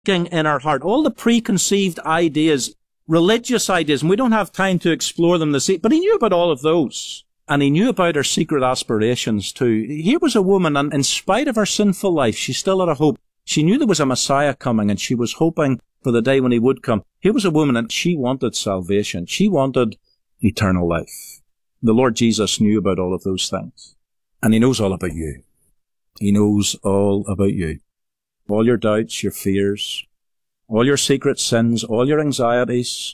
in our heart, all the preconceived ideas, religious ideas, and we don't have time to explore them this evening, but he knew about all of those. And he knew about her secret aspirations too. Here was a woman, and in spite of her sinful life, she still had a hope. She knew there was a Messiah coming, and she was hoping for the day when he would come. Here was a woman, and she wanted salvation. She wanted eternal life. The Lord Jesus knew about all of those things. And he knows all about you. He knows all about you. All your doubts, your fears, all your secret sins, all your anxieties,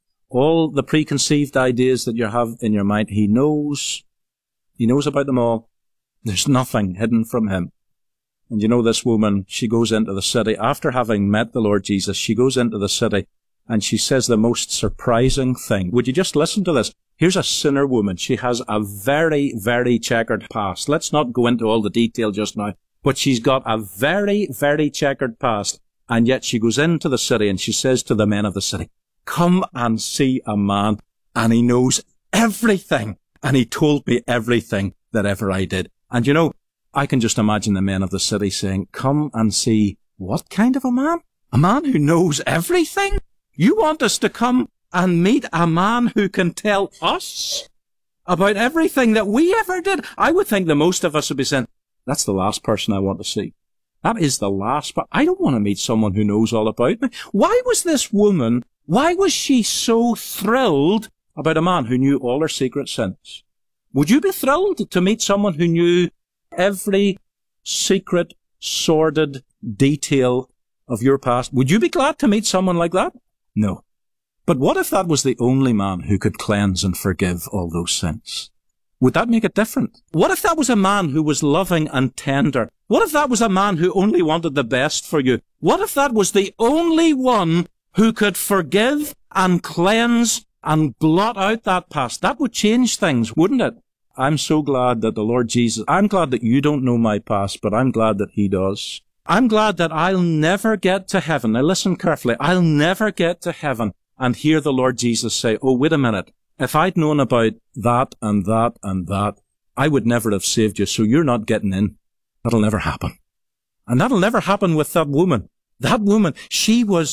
all the preconceived ideas that you have in your mind. He knows about them all. There's nothing hidden from him. And you know, this woman, she goes into the city. After having met the Lord Jesus, she goes into the city and she says the most surprising thing. Would you just listen to this? Here's a sinner woman. She has a very, very checkered past. Let's not go into all the detail just now, but she's got a very, very checkered past. And yet she goes into the city and she says to the men of the city, come and see a man, and he knows everything, and he told me everything that ever I did. And you know, I can just imagine the men of the city saying, come and see what kind of a man? A man who knows everything? You want us to come and meet a man who can tell us about everything that we ever did? I would think that most of us would be saying, that's the last person I want to see. That is the last, but I don't want to meet someone who knows all about me. Why was this woman, why was she so thrilled about a man who knew all her secret sins? Would you be thrilled to meet someone who knew every secret, sordid detail of your past? Would you be glad to meet someone like that? No. But what if that was the only man who could cleanse and forgive all those sins? Would that make it different? What if that was a man who was loving and tender? What if that was a man who only wanted the best for you? What if that was the only one who could forgive and cleanse and blot out that past? That would change things, wouldn't it? I'm so glad that the Lord Jesus, I'm glad that you don't know my past, but I'm glad that he does. I'm glad that I'll never get to heaven. Now listen carefully. I'll never get to heaven and hear the Lord Jesus say, oh, wait a minute. If I'd known about that and that and that, I would never have saved you, so you're not getting in. That'll never happen. And that'll never happen with that woman. That woman, she was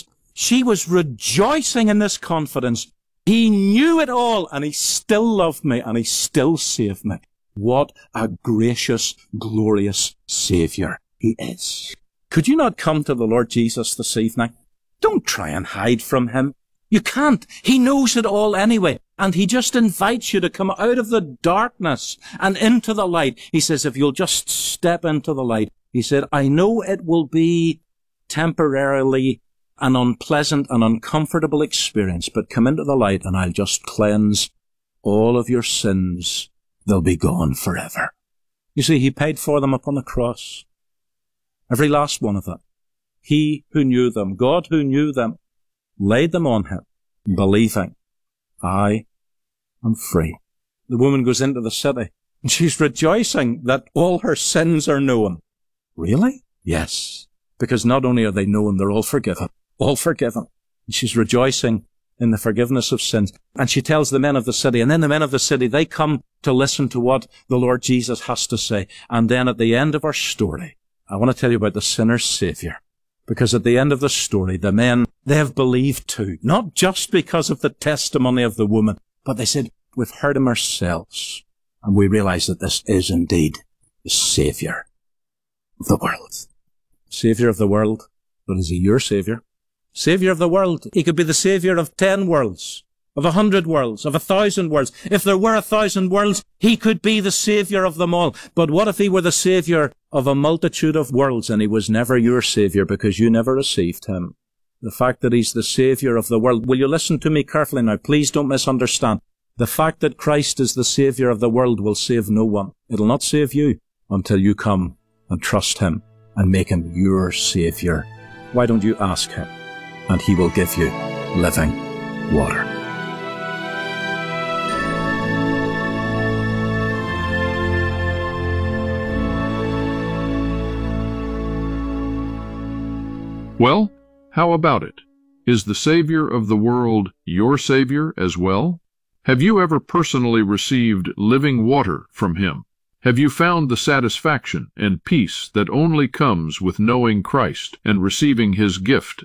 rejoicing in this confidence. He knew it all, and he still loved me, and he still saved me. What a gracious, glorious Saviour he is. Could you not come to the Lord Jesus this evening? Don't try and hide from him. You can't. He knows it all anyway. And he just invites you to come out of the darkness and into the light. He says, if you'll just step into the light. He said, I know it will be temporarily an unpleasant and uncomfortable experience, but come into the light and I'll just cleanse all of your sins. They'll be gone forever. You see, he paid for them upon the cross. Every last one of them. He who knew them, God who knew them, laid them on him, believing, I am free. The woman goes into the city, and she's rejoicing that all her sins are known. Really? Yes. Because not only are they known, they're all forgiven. All forgiven. And she's rejoicing in the forgiveness of sins. And she tells the men of the city, and then the men of the city, they come to listen to what the Lord Jesus has to say. And then at the end of our story, I want to tell you about the sinner's Saviour. Because at the end of the story, the men, they have believed too. Not just because of the testimony of the woman, but they said, we've heard him ourselves. And we realize that this is indeed the Saviour of the world. Saviour of the world. But is he your Saviour? Saviour of the world. He could be the Saviour of 10 worlds, of 100 worlds, of 1,000 worlds. If there were 1,000 worlds, he could be the Saviour of them all. But what if he were the Saviour of a multitude of worlds and he was never your Saviour because you never received him? The fact that he's the Saviour of the world. Will you listen to me carefully now? Please don't misunderstand. The fact that Christ is the Saviour of the world will save no one. It'll not save you until you come and trust him and make him your Saviour. Why don't you ask him? And he will give you living water. Well, how about it? Is the Savior of the world your Savior as well? Have you ever personally received living water from him? Have you found the satisfaction and peace that only comes with knowing Christ and receiving his gift